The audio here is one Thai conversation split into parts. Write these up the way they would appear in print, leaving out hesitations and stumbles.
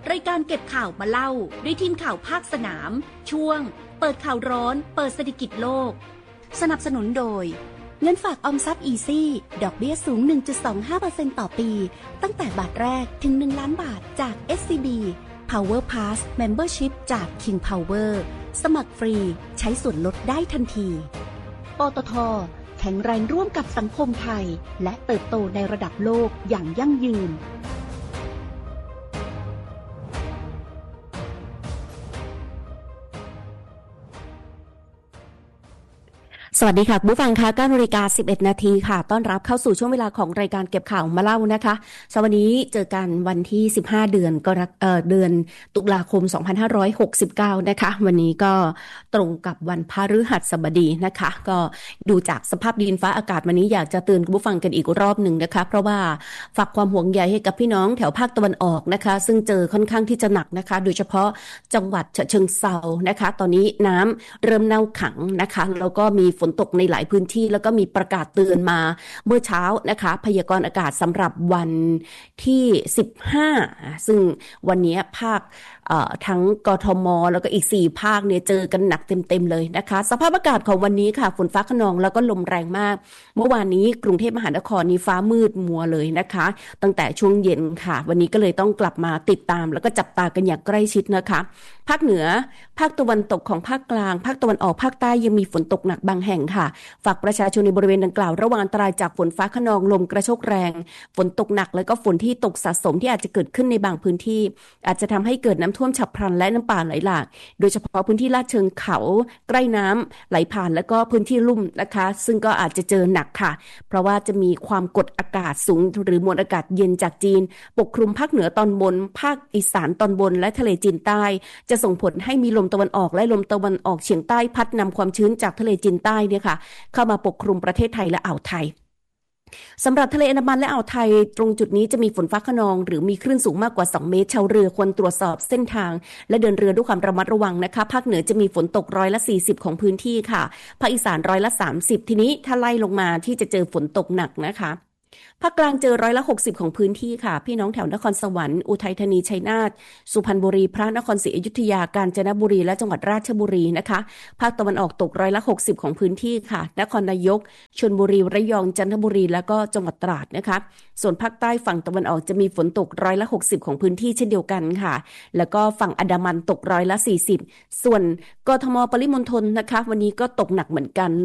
รายการเก็บข่าวมาเล่าด้วยทีมข่าวภาคสนามช่วงเปิดข่าวร้อนเปิดเศรษฐกิจโลกสนับสนุนโดยเงินฝากออมทรัพย์อีซี่ดอกเบี้ยสูง 1.25% ต่อปีตั้งแต่บาทแรกถึง1ล้านบาทจาก SCB Power Pass Membership จาก King Power สมัครฟรีใช้ส่วนลดได้ทันทีปตท.แข็งแรงร่วมกับสังคมไทยและเติบโตในระดับโลกอย่างยั่งยืนสวัสดีค่ะผู้ฟังค่ะ9:11 น.ค่ะต้อนรับเข้าสู่ช่วงเวลาของรายการเก็บข่าวมาเล่านะคะวันนี้เจอกันวันที่15เดือนตุลาคม2569นะคะวันนี้ก็ตรงกับวันพฤหัสบดีนะคะก็ดูจากสภาพดินฟ้าอากาศวันนี้อยากจะเตือนผู้ฟังกันอีกรอบหนึ่งนะคะเพราะว่าฝากความห่วงใยให้กับพี่น้องแถวภาคตะวันออกนะคะซึ่งเจอค่อนข้างที่จะหนักนะคะโดยเฉพาะจังหวัดฉะเชิงเทรานะคะตอนนี้น้ำเริ่มเน่าขังนะคะแล้วก็มีฝนตกในหลายพื้นที่แล้วก็มีประกาศเตือนมาเมื่อเช้านะคะพยากรณ์อากาศสำหรับวันที่15ซึ่งวันนี้ภาคทั้งกทมแล้วก็อีก4ภาคเนี่ยเจอกันหนักเต็มๆเลยนะคะสภาพอากาศของวันนี้ค่ะฝนฟ้าคะนองแล้วก็ลมแรงมากเมื่อวานนี้กรุงเทพมหานครนี่ฟ้ามืดมัวเลยนะคะตั้งแต่ช่วงเย็นค่ะวันนี้ก็เลยต้องกลับมาติดตามแล้วก็จับตากันอย่างใกล้ชิดนะคะภาคเหนือภาคตะวันตกของภาคกลางภาคตะวันออกภาคใต้ยังมีฝนตกหนักบางแห่งค่ะฝากประชาชนในบริเวณดังกล่าวระวังอันตรายจากฝนฟ้าคะนองลมกระโชกแรงฝนตกหนักแล้วก็ฝนที่ตกสะสมที่อาจจะเกิดขึ้นในบางพื้นที่อาจจะทำให้เกิดน้ำท่วมฉับพลันและน้ำป่าไหลหลากโดยเฉพาะพื้นที่ลาดเชิงเขาใกล้น้ำไหลผ่านแล้วก็พื้นที่ลุ่มนะคะซึ่งก็อาจจะเจอหนักค่ะเพราะว่าจะมีความกดอากาศสูงหรือมวลอากาศเย็นจากจีนปกคลุมภาคเหนือตอนบนภาคอีสานตอนบนและทะเลจีนใต้จะส่งผลให้มีลมตะวันออกและลมตะวันออกเฉียงใต้พัดนำความชื้นจากทะเลจีนใต้เนี่ยค่ะเข้ามาปกคลุมประเทศไทยและอ่าวไทยสำหรับทะเลอันดามันและอ่าวไทยตรงจุดนี้จะมีฝนฟ้าคะนองหรือมีคลื่นสูงมากกว่า2เมตรชาวเรือควรตรวจสอบเส้นทางและเดินเรือด้วยความระมัดระวังนะคะภาคเหนือจะมีฝนตก40%ของพื้นที่ค่ะภาคอีสาน30%ทีนี้ถ้าไล่ลงมาที่จะเจอฝนตกหนักนะคะภาคกลางเจอ60%ของพื้นที่ค่ะพี่น้องแถวนครสวรรค์อุทัยธานีชัยนาทสุพรรณบุรีพระนครศรีอยุธยากาญจนบุรีและจังหวัดราชบุรีนะคะภาคตะวันออกตก60%ของพื้นที่ค่ะนครนายกชลบุรีระยองจันทบุรีแล้วก็จังหวัดตราดนะคะส่วนภาคใต้ฝั่งตะวันออกจะมีฝนตก60%ของพื้นที่เช่นเดียวกันค่ะแล้วก็ฝั่งอันดามันตก40%ส่วนกทมปริมณฑลนะคะวันนี้ก็ตกหนักเหมือนกัน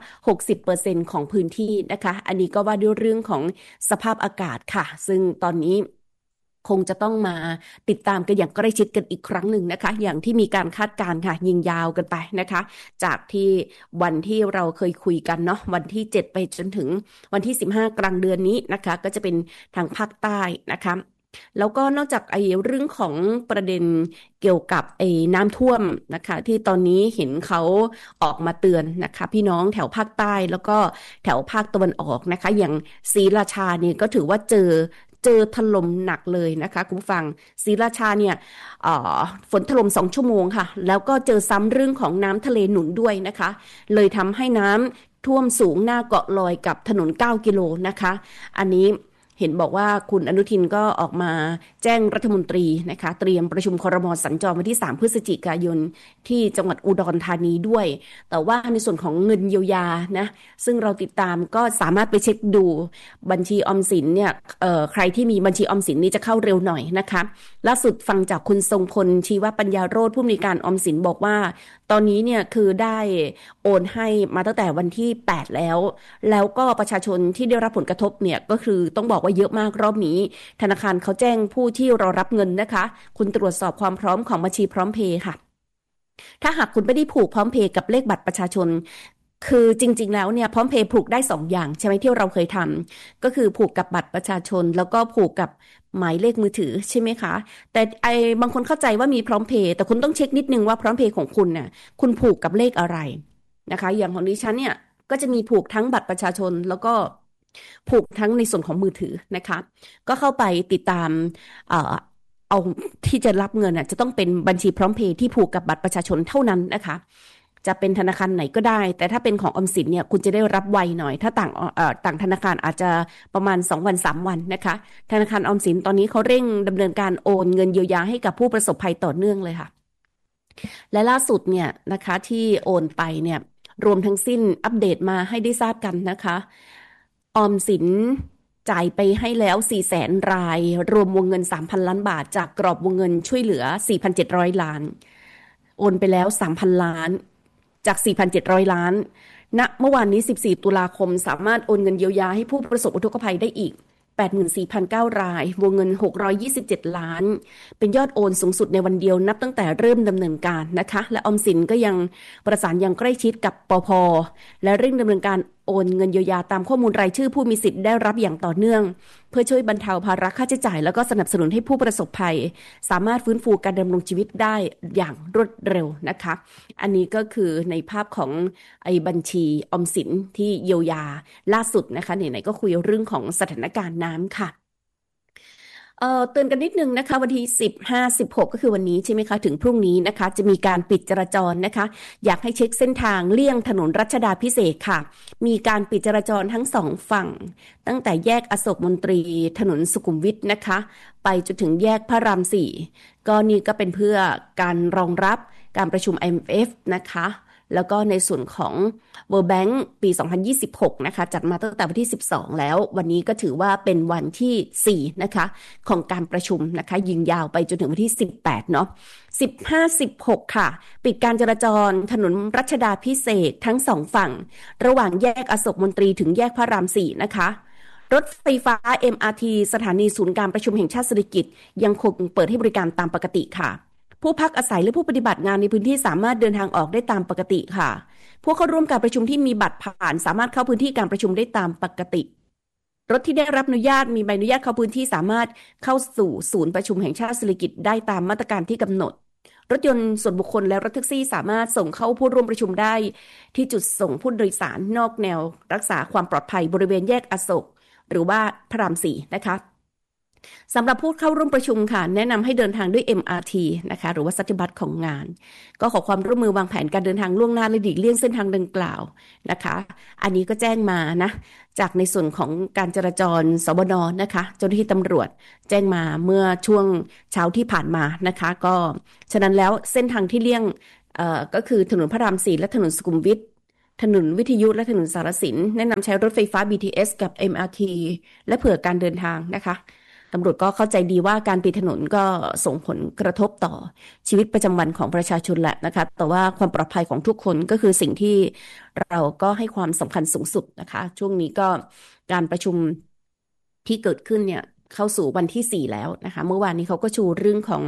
60%ของพื้นที่นะคะอันนี้ก็ว่าด้วยเรื่องของสภาพอากาศค่ะซึ่งตอนนี้คงจะต้องมาติดตามกันอย่างใกล้ชิดกันอีกครั้งหนึ่งนะคะอย่างที่มีการคาดการณ์ค่ะยิงยาวกันไปนะคะจากที่วันที่เราเคยคุยกันเนาะวันที่7ไปจนถึงวันที่15กลางเดือนนี้นะคะก็จะเป็นทางภาคใต้นะคะแล้วก็นอกจากเรื่องของประเด็นเกี่ยวกับน้ำท่วมนะคะที่ตอนนี้เห็นเขาออกมาเตือนนะคะพี่น้องแถวภาคใต้แล้วก็แถวภาคตะวันออกนะคะอย่างศรีราชาเนี่ยก็ถือว่าเจอถล่มหนักเลยนะคะคุณผู้ฟังศรีราชาเนี่ยฝนถล่ม2ชั่วโมงค่ะแล้วก็เจอซ้ำเรื่องของน้ำทะเลหนุนด้วยนะคะเลยทำให้น้ำท่วมสูงหน้าเกาะลอยกับถนน9กิโลนะคะอันนี้เห็นบอกว่าคุณอนุทินก็ออกมาแจ้งรัฐมนตรีนะคะเตรียมประชุมครม.สัญจรวันที่3พฤศจิกายนที่จังหวัดอุดรธานีด้วยแต่ว่าในส่วนของเงินเยียวยานะซึ่งเราติดตามก็สามารถไปเช็คดูบัญชีออมสินเนี่ยใครที่มีบัญชีออมสินนี่จะเข้าเร็วหน่อยนะคะล่าสุดฟังจากคุณทรงพลชีวปัญญาโรจน์ผู้อำนวยการออมสินบอกว่าตอนนี้เนี่ยคือได้โอนให้มาตั้งแต่วันที่8แล้วก็ประชาชนที่ได้รับผลกระทบเนี่ยก็คือต้องบอกว่าเยอะมากรอบนี้ธนาคารเขาแจ้งผู้ที่รอรับเงินนะคะคุณตรวจสอบความพร้อมของบัญชีพร้อมเพย์ค่ะถ้าหากคุณไม่ได้ผูกพร้อมเพย์กับเลขบัตรประชาชนคือจริงๆแล้วเนี่ยพร้อมเพย์ผูกได้2อย่างใช่ไหมที่เราเคยทำก็คือผูกกับบัตรประชาชนแล้วก็ผูกกับหมายเลขมือถือใช่ไหมคะแต่บางคนเข้าใจว่ามีพร้อมเพย์แต่คุณต้องเช็คนิดนึงว่าพร้อมเพย์ของคุณน่ะคุณผูกกับเลขอะไรนะคะอย่างของดิฉันเนี่ยก็จะมีผูกทั้งบัตรประชาชนแล้วก็ผูกทั้งในส่วนของมือถือนะคะก็เข้าไปติดตามเอาที่จะรับเงินน่ะจะต้องเป็นบัญชีพร้อมเพย์ที่ผูกกับบัตรประชาชนเท่านั้นนะคะจะเป็นธนาคารไหนก็ได้แต่ถ้าเป็นของออมสินเนี่ยคุณจะได้รับไวหน่อยถ้าต่างธนาคารอาจจะประมาณ2 วัน 3 วันนะคะธนาคารออมสินตอนนี้เขาเร่งดำเนินการโอนเงินเยียวยาให้กับผู้ประสบภัยต่อเนื่องเลยค่ะและล่าสุดเนี่ยนะคะที่โอนไปเนี่ยรวมทั้งสิ้นอัปเดตมาให้ได้ทราบกันนะคะออมสินจ่ายไปให้แล้ว 400,000 รายรวมวงเงิน 3,000 ล้านบาทจากกรอบวงเงินช่วยเหลือ 4,700 ล้านโอนไปแล้ว 3,000 ล้านจาก 4,700 ล้านณเมื่อวานนี้ 14 ตุลาคมสามารถโอนเงินเยียวยาให้ผู้ประสบอุทกภัยได้อีก 84,900 รายวงเงิน627 ล้านเป็นยอดโอนสูงสุดในวันเดียวนับตั้งแต่เริ่มดำเนินการนะคะและออมสินก็ยังประสานอย่างใกล้ชิดกับปภ.และเร่งดำเนินการโอนเงินเยียวยาตามข้อมูลรายชื่อผู้มีสิทธิ์ได้รับอย่างต่อเนื่องเพื่อช่วยบรรเทาภาระค่าใช้จ่ายแล้วก็สนับสนุนให้ผู้ประสบภัยสามารถฟื้นฟูการดำรงชีวิตได้อย่างรวดเร็วนะคะอันนี้ก็คือในภาพของบัญชีออมสินที่เยียวยาล่าสุดนะคะไหนๆก็คุยเรื่องของสถานการณ์น้ำค่ะเตือนกันนิดนึงนะคะวันที่15 16ก็คือวันนี้ใช่ไหมคะถึงพรุ่งนี้นะคะจะมีการปิดจราจรนะคะอยากให้เช็คเส้นทางเลี่ยงถนนรัชดาภิเษกค่ะมีการปิดจราจรทั้ง2 ฝั่งตั้งแต่แยกอโศกมนตรีถนนสุขุมวิทนะคะไปจนถึงแยกพระราม4ก็นี่ก็เป็นเพื่อการรองรับการประชุม IMF นะคะแล้วก็ในส่วนของ World Bank ปี 2026 นะคะจัดมาตั้งแต่วันที่12แล้ววันนี้ก็ถือว่าเป็นวันที่4นะคะของการประชุมนะคะยิงยาวไปจนถึงวันที่18เนาะ15 16ค่ะปิดการจราจรถนนรัชดาภิเษกทั้ง2ฝั่งระหว่างแยกอโศกมนตรีถึงแยกพระราม4นะคะรถไฟฟ้า MRT สถานีศูนย์การประชุมแห่งชาติเศรษฐกิจยังคงเปิดให้บริการตามปกติค่ะผู้พักอาศัยและผู้ปฏิบัติงานในพื้นที่สามารถเดินทางออกได้ตามปกติค่ะพวกเข้าร่วมการประชุมที่มีบัตรผ่านสามารถเข้าพื้นที่การประชุมได้ตามปกติรถที่ได้รับอนุญาตมีใบอนุญาตเข้าพื้นที่สามารถเข้าสู่ศูนย์ประชุมแห่งชาติเศรษฐกิจได้ตามมาตรการที่กำหนดรถยนต์ส่วนบุคคลและรถแท็กซี่สามารถส่งเข้าผู้ร่วมประชุมได้ที่จุดส่งผู้โดยสารนอกแนวรักษาความปลอดภัยบริเวณแยกอโศกหรือว่าพระราม4นะคะสำหรับผู้เข้าร่วมประชุมค่ะแนะนำให้เดินทางด้วย MRT นะคะหรือว่าซัตบัสของงานก็ขอความร่วมมือวางแผนการเดินทางล่วงหน้าและหลีกเลี่ยงเส้นทางดังกล่าวนะคะอันนี้ก็แจ้งมานะจากในส่วนของการจราจรสบนนะคะเจ้าหน้าที่ตำรวจแจ้งมาเมื่อช่วงเช้าที่ผ่านมานะคะก็ฉะนั้นแล้วเส้นทางที่เลี่ยงก็คือถนนพระราม4และถนนสุขุมวิทถนนวิทยุและถนนสารสินแนะนำใช้รถไฟฟ้า BTS กับ MRT และเผื่อการเดินทางนะคะตำรวจก็เข้าใจดีว่าการปิดถนนก็ส่งผลกระทบต่อชีวิตประจำวันของประชาชนแหละนะคะแต่ว่าความปลอดภัยของทุกคนก็คือสิ่งที่เราก็ให้ความสำคัญสูงสุดนะคะช่วงนี้ก็การประชุมที่เกิดขึ้นเนี่ยเข้าสู่วันที่4แล้วนะคะเมื่อวานนี้เขาก็ชูเรื่องของ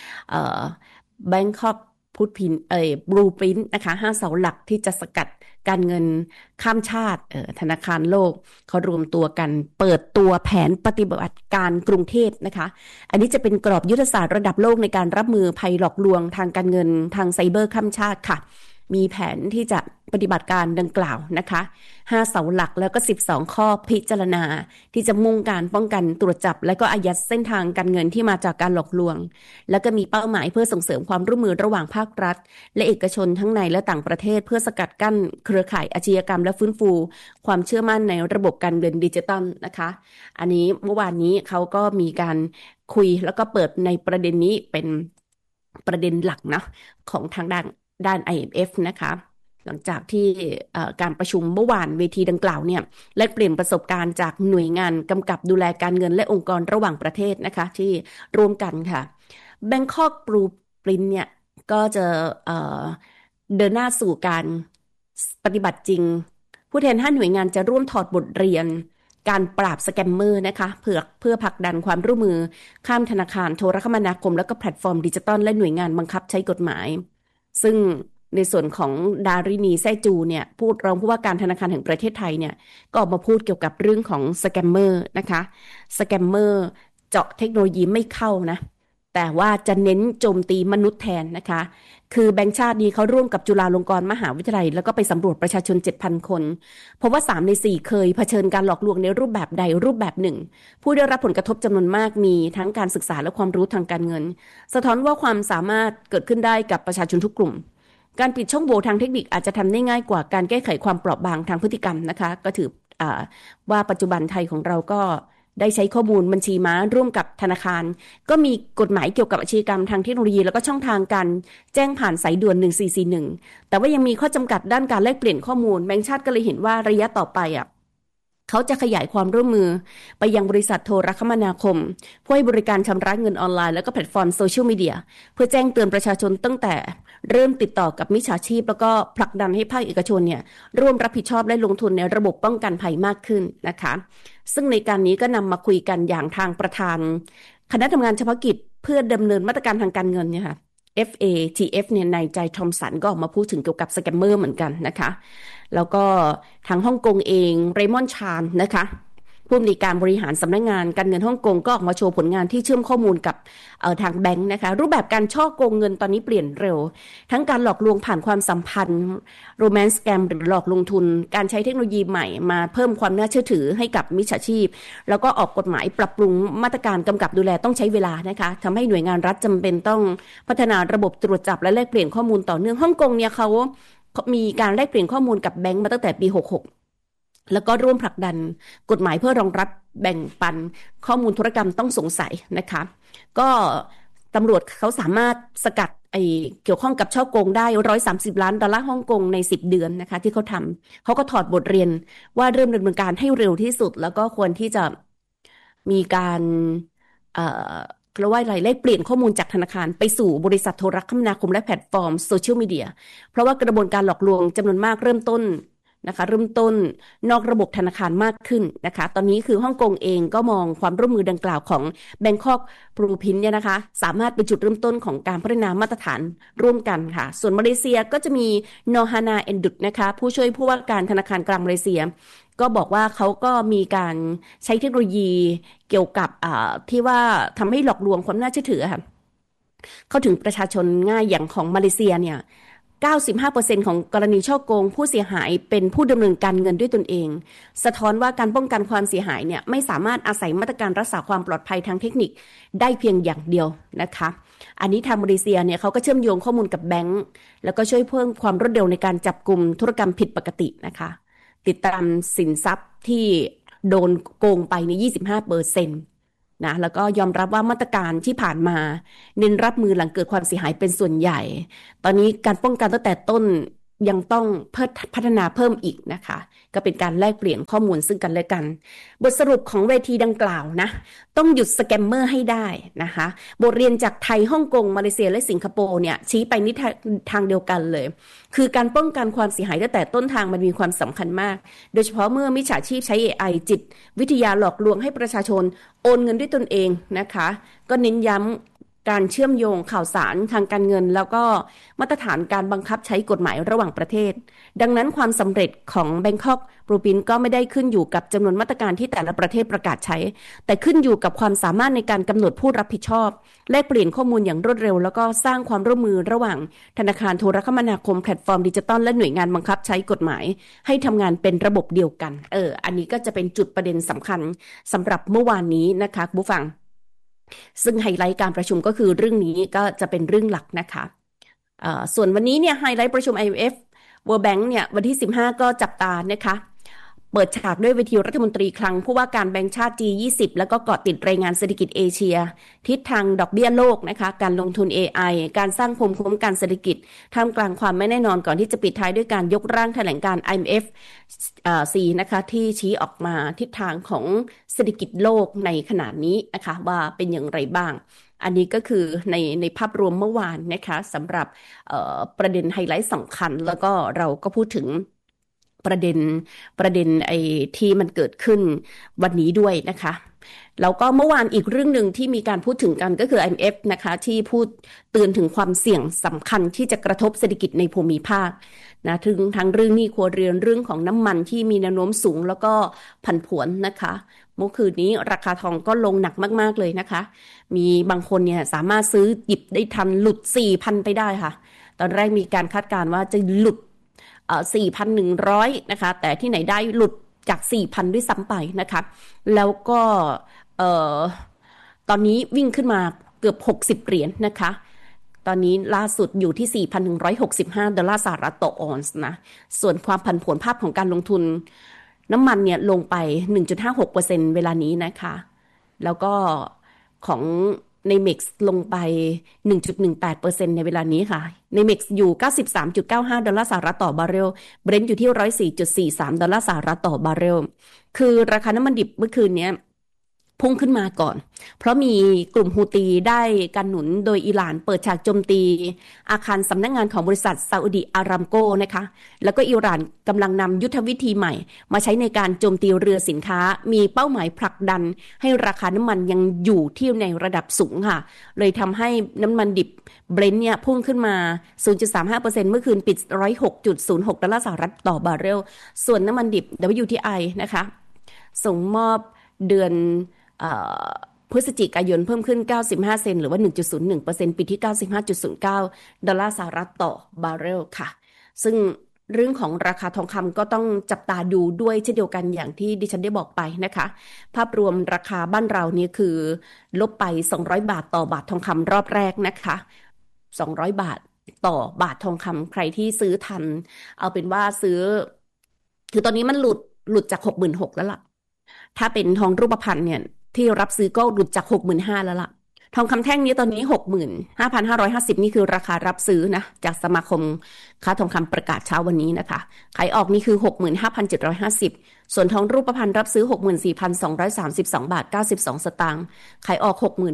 Bangkok Blueprint นะคะ5 เสาหลักที่จะสกัดการเงินข้ามชาติธนาคารโลกเขารวมตัวกันเปิดตัวแผนปฏิบัติการกรุงเทพนะคะอันนี้จะเป็นกรอบยุทธศาสตร์ระดับโลกในการรับมือภัยหลอกลวงทางการเงินทางไซเบอร์ข้ามชาติค่ะมีแผนที่จะปฏิบัติการดังกล่าวนะคะ5 เสาหลักแล้วก็12 ข้อพิจารณาที่จะมุ่งการป้องกันตรวจจับและก็อายัดเส้นทางการเงินที่มาจากการหลอกลวงแล้วก็มีเป้าหมายเพื่อส่งเสริมความร่วมมือระหว่างภาครัฐและเอกชนทั้งในและต่างประเทศเพื่อสกัดกั้นเครือข่ายอาชญากรรมและฟื้นฟูความเชื่อมั่นในระบบการเงินดิจิทัลนะคะอันนี้เมื่อวานนี้เขาก็มีการคุยแล้วก็เปิดในประเด็นนี้เป็นประเด็นหลักนะของทางด้าน IMF นะคะหลังจากที่การประชุมเมื่อวานเวทีดังกล่าวเนี่ยแลกเปลี่ยนประสบการณ์จากหน่วยงานกำกับดูแลการเงินและองค์กรระหว่างประเทศนะคะที่ร่วมกันค่ะ Bangkok Blueprint เนี่ยก็จะเดินหน้าสู่การปฏิบัติจริงผู้แทน5 หน่วยงานจะร่วมถอดบทเรียนการปราบสแกมเมอร์นะคะเพื่อผลักดันความร่วมมือข้ามธนาคารโทรคมนาคมและก็แพลตฟอร์มดิจิทัลและหน่วยงานบังคับใช้กฎหมายซึ่งในส่วนของดารินีแซ่จูเนี่ยรองผู้ว่าการธนาคารแห่งประเทศไทยเนี่ยก็ออกมาพูดเกี่ยวกับเรื่องของสแกมเมอร์นะคะสแกมเมอร์เจาะเทคโนโลยีไม่เข้านะแต่ว่าจะเน้นโจมตีมนุษย์แทนนะคะคือแบงก์ชาตินี้เขาร่วมกับจุฬาลงกรณ์มหาวิทยาลัยแล้วก็ไปสำรวจประชาชน 7,000 คนเพราะว่า3 ใน 4เคยเผชิญการหลอกลวงในรูปแบบใดรูปแบบหนึ่งผู้ได้รับผลกระทบจำนวนมากมีทั้งการศึกษาและความรู้ทางการเงินสะท้อนว่าความสามารถเกิดขึ้นได้กับประชาชนทุกกลุ่มการปิดช่องโหว่ทางเทคนิคอาจจะทำได้ง่ายกว่าการแก้ไขความเปราะบางทางพฤติกรรมนะคะก็ถือว่าปัจจุบันไทยของเราก็ได้ใช้ข้อมูลบัญชีม้าร่วมกับธนาคารก็มีกฎหมายเกี่ยวกับอาชญากรรมทางเทคโนโลยีแล้วก็ช่องทางการแจ้งผ่านสายด่วน1441แต่ว่ายังมีข้อจำกัดด้านการแลกเปลี่ยนข้อมูลแบงก์ชาติก็เลยเห็นว่าระยะต่อไปเขาจะขยายความร่วมมือไปยังบริษัทโทรคมนาคมผู้ให้บริการชำระเงินออนไลน์แล้วก็แพลตฟอร์มโซเชียลมีเดียเพื่อแจ้งเตือนประชาชนตั้งแต่เริ่มติดต่อกับมิจฉาชีพแล้วก็ผลักดันให้ภาคเอกชนเนี่ยร่วมรับผิดชอบและลงทุนในระบบป้องกันภัยมากขึ้นนะคะซึ่งในการนี้ก็นำมาคุยกันอย่างทางประธานคณะทำงานเฉพาะกิจเพื่อดำเนินมาตรการทางการเงินเนี่ยค่ะ FATF เนี่ยนายใจทอมสันก็ออกมาพูดถึงเกี่ยวกับสแกมเมอร์เหมือนกันนะคะแล้วก็ทางฮ่องกงเองเรมอนชานนะคะผู้อำนวยการบริหารสำนักงานการเงินฮ่องกงก็ออกมาโชว์ผลงานที่เชื่อมข้อมูลกับทางแบงค์นะคะรูปแบบการช่อโกงเงินตอนนี้เปลี่ยนเร็วทั้งการหลอกลวงผ่านความสัมพันธ์โรแมนต์สแกมหรือหลอกลงทุนการใช้เทคโนโลยีใหม่มาเพิ่มความน่าเชื่อถือให้กับมิจฉาชีพแล้วก็ออกกฎหมายปรับปรุงมาตรการกำกับดูแลต้องใช้เวลานะคะทำให้หน่วยงานรัฐจำเป็นต้องพัฒนาระบบตรวจจับและแลกเปลี่ยนข้อมูลต่อเนื่องฮ่องกงเนี่ยเขามีการแลกเปลี่ยนข้อมูลกับแบงก์มาตั้งแต่ปี66แล้วก็ร่วมผลักดันกฎหมายเพื่อรองรับแบ่งปันข้อมูลธุรกรรมต้องสงสัยนะคะก็ตำรวจเขาสามารถสกัดเกี่ยวข้องกับช่อโกงได้$130 ล้านฮ่องกงใน10 เดือนนะคะที่เขาทำเขาก็ถอดบทเรียนว่าเริ่มดำเนินการให้เร็วที่สุดแล้วก็ควรที่จะมีการเรียกว่าอะไรแลกเปลี่ยนข้อมูลจากธนาคารไปสู่บริษัทโทรคมนาคมและแพลตฟอร์มโซเชียลมีเดียเพราะว่ากระบวนการหลอกลวงจำนวนมากเริ่มต้นนอกระบบธนาคารมากขึ้นนะคะตอนนี้คือฮ่องกงเองก็มองความร่วมมือดังกล่าวของ Bangkok Blueprint เนี่ยนะคะสามารถเป็นจุดเริ่มต้นของการพัฒนามาตรฐานร่วมกันค่ะส่วนมาเลเซียก็จะมีนอฮานาเอนดุดนะคะผู้ช่วยผู้ว่าการธนาคารกลางมาเลเซียก็บอกว่าเขาก็มีการใช้เทคโนโลยีเกี่ยวกับที่ว่าทำให้หลอกลวงความน่าเชื่อถือค่ะเข้าถึงประชาชนง่ายอย่างของมาเลเซียเนี่ย95% ของกรณีฉ้อโกงผู้เสียหายเป็นผู้ดำเนินการเงินด้วยตนเองสะท้อนว่าการป้องกันความเสียหายเนี่ยไม่สามารถอาศัยมาตรการรักษาความปลอดภัยทางเทคนิคได้เพียงอย่างเดียวนะคะอันนี้ทางมาเลเซียเนี่ยเขาก็เชื่อมโยงข้อมูลกับแบงก์แล้วก็ช่วยเพิ่มความรวดเร็วในการจับกุมธุรกรรมผิดปกตินะคะติดตามสินทรัพย์ที่โดนโกงไปใน 25% นะแล้วก็ยอมรับว่ามาตรการที่ผ่านมาเน้นรับมือหลังเกิดความเสียหายเป็นส่วนใหญ่ตอนนี้การป้องกันตั้งแต่ต้นยังต้องพัฒนาเพิ่มอีกนะคะก็เป็นการแลกเปลี่ยนข้อมูลซึ่งกันและกันบทสรุปของเวทีดังกล่าวนะต้องหยุดสแกมเมอร์ให้ได้นะคะบทเรียนจากไทยฮ่องกงมาเลเซียและสิงคโปร์เนี่ยชี้ไปในทางเดียวกันเลยคือการป้องกันความเสียหายตั้งแต่ต้นทางมันมีความสำคัญมากโดยเฉพาะเมื่อมิจฉาชีพใช้ AI จิตวิทยาหลอกลวงให้ประชาชนโอนเงินด้วยตนเองนะคะก็เน้นย้ำการเชื่อมโยงข่าวสารทางการเงินแล้วก็มาตรฐานการบังคับใช้กฎหมายระหว่างประเทศดังนั้นความสำเร็จของ Bangkok Blueprint ก็ไม่ได้ขึ้นอยู่กับจำนวนมาตรการที่แต่ละประเทศประกาศใช้แต่ขึ้นอยู่กับความสามารถในการกำหนดผู้รับผิดชอบแลกเปลี่ยนข้อมูลอย่างรวดเร็วแล้วก็สร้างความร่วมมือระหว่างธนาคารโทรคมนาคมแพลตฟอร์มดิจิทัลและหน่วยงานบังคับใช้กฎหมายให้ทำงานเป็นระบบเดียวกันอันนี้ก็จะเป็นจุดประเด็นสำคัญสำหรับเมื่อวานนี้นะคะผู้ฟังซึ่งไฮไลท์การประชุมก็คือเรื่องนี้ก็จะเป็นเรื่องหลักนะคะส่วนวันนี้เนี่ยไฮไลท์ประชุม IMF World Bank เนี่ยวันที่15ก็จับตานะคะเปิดฉากด้วยเวทีรัฐมนตรีคลังผู้ว่าการแบงก์ชาติ G20 แล้วก็เกาะติดรายงานเศรษฐกิจเอเชียทิศทางดอกเบี้ยโลกนะคะการลงทุน AI การสร้างภูมิคุ้มกันเศรษฐกิจท่ามกลางความไม่แน่นอนก่อนที่จะปิดท้ายด้วยการยกร่างแถลงการ IMF 4นะคะที่ชี้ออกมาทิศทางของเศรษฐกิจโลกในขณะนี้นะคะว่าเป็นอย่างไรบ้างอันนี้ก็คือในภาพรวมเมื่อวานนะคะสำหรับประเด็นไฮไลท์สำคัญแล้วก็เราก็พูดถึงประเด็นไอ้ที่มันเกิดขึ้นวันนี้ด้วยนะคะแล้วก็เมื่อวานอีกเรื่องหนึ่งที่มีการพูดถึงกันก็คือ IMF นะคะที่พูดเตือนถึงความเสี่ยงสำคัญที่จะกระทบเศรษฐกิจในภูมิภาคนะถึงทั้งเรื่องหนี้ครัวเรือนเรื่องของน้ำมันที่มีแนวโน้มสูงแล้วก็ผันผวนนะคะเมื่อคืนนี้ราคาทองก็ลงหนักมากๆเลยนะคะมีบางคนเนี่ยสามารถซื้อหยิบได้ทันหลุด 4,000 ไปได้ค่ะตอนแรกมีการคาดการณ์ว่าจะหลุด4,100 นะคะแต่ที่ไหนได้หลุดจาก 4,000 ด้วยซ้ำไปนะคะแล้วก็ตอนนี้วิ่งขึ้นมาเกือบ60 เหรียญนะคะตอนนี้ล่าสุดอยู่ที่ 4,165 ดอลลาร์สหรัฐต่อออนซ์นะส่วนความผันผวนภาพของการลงทุนน้ำมันเนี่ยลงไป 1.56% เวลานี้นะคะแล้วก็ของในเม็กซ์ลงไป 1.18% ในเวลานี้ค่ะในเม็กซ์อยู่ 93.95 ดอลลาร์สหรัฐต่อบาร์เรลเบรนท์อยู่ที่ 104.43 ดอลลาร์สหรัฐต่อบาร์เรลคือราคาน้ำมันดิบเมื่อคืนนี้พุ่งขึ้นมาก่อนเพราะมีกลุ่มฮูตีได้การหนุนโดยอิหร่านเปิดฉากโจมตีอาคารสำนักงานของบริษัทซาอุดิอารามโกนะคะแล้วก็อิหร่านกำลังนำยุทธวิธีใหม่มาใช้ในการโจมตีเรือสินค้ามีเป้าหมายผลักดันให้ราคาน้ำมันยังอยู่ที่ในระดับสูงค่ะเลยทำให้น้ำมันดิบเบรนท์เนี่ยพุ่งขึ้นมา 0.35% เมื่อคืนปิด 106.06 ดอลลาร์สหรัฐต่อบาร์เรลส่วนน้ำมันดิบ WTI นะคะส่งมอบเดือนพฤศจิกายนเพิ่มขึ้น95เซนต์หรือว่า 1.01% ปิดที่ 95.09 ดอลลาร์สหรัฐต่อบาร์เรลค่ะซึ่งเรื่องของราคาทองคำก็ต้องจับตาดูด้วยเช่นเดียวกันอย่างที่ดิฉันได้บอกไปนะคะภาพรวมราคาบ้านเรานี่คือลบไป200บาทต่อบาททองคำรอบแรกนะคะ200บาทต่อบาททองคำใครที่ซื้อทันเอาเป็นว่าซื้อคือตอนนี้มันหลุดจาก 66,000 แล้วล่ะถ้าเป็นทองรูปพรรณเนี่ยที่รับซื้อก็หลุดจาก 65,000 แล้วล่ะทองคำแท่งนี้ตอนนี้ 65,550 นี่คือราคารับซื้อนะจากสมาคมค้าทองคำประกาศเช้าวันนี้นะคะขายออกนี่คือ 65,750 ส่วนทองรูปพรรณรับซื้อ 64,232 บาท 92 สตางค์ขายออก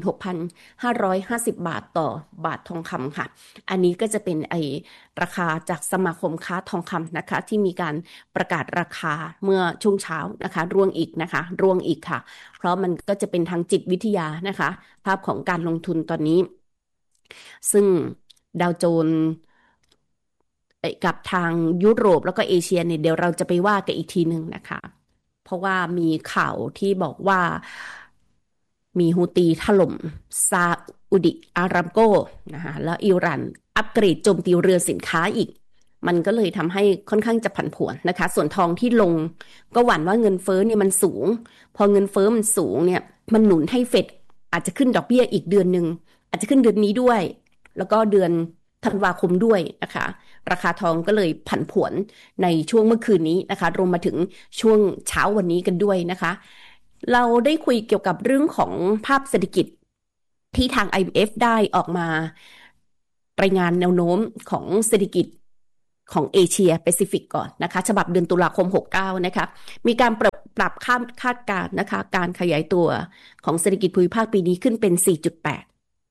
66,550 บาทต่อบาททองคำค่ะอันนี้ก็จะเป็นราคาจากสมาคมค้าทองคำนะคะที่มีการประกาศราคาเมื่อช่วงเช้านะคะร่วงอีกค่ะเพราะมันก็จะเป็นทางจิตวิทยานะคะภาพของการลงทุนตอนนี้ซึ่งดาวโจนส์กับทางยุโรปแล้วก็เอเชียเนี่ยเดี๋ยวเราจะไปว่ากันอีกทีหนึ่งนะคะเพราะว่ามีข่าวที่บอกว่ามีฮูตีถล่มซาอุดิอารามโกนะคะแล้วอิหร่านอัปเกรดโจมตีเรือสินค้าอีกมันก็เลยทำให้ค่อนข้างจะผันผวนนะคะส่วนทองที่ลงก็หวั่นว่าเงินเฟ้อเนี่ยมันสูงพอเงินเฟ้อมันสูงเนี่ยมันหนุนให้เฟดอาจจะขึ้นดอกเบี้ยอีกเดือนนึงอาจจะขึ้นเดือนนี้ด้วยแล้วก็เดือนธันวาคมด้วยนะคะราคาทองก็เลยผันผวนในช่วงเมื่อคืนนี้นะคะรวมมาถึงช่วงเช้าวันนี้กันด้วยนะคะเราได้คุยเกี่ยวกับเรื่องของภาพเศรษฐกิจที่ทาง IMF ได้ออกมารายงานแนวโน้มของเศรษฐกิจของเอเชียแปซิฟิกก่อนนะคะฉบับเดือนตุลาคม69นะคะมีการปรับคาดการณ์นะคะการขยายตัวของเศรษฐกิจภูมิภาคปีนี้ขึ้นเป็น 4.8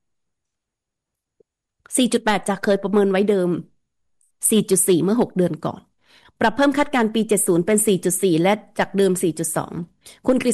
จากเคยประเมินไว้เดิม 4.4 เมื่อ6เดือนก่อนปรับเพิ่มคาดการณ์ปี70เป็น 4.4 และจากเดิม 4.2 คุณ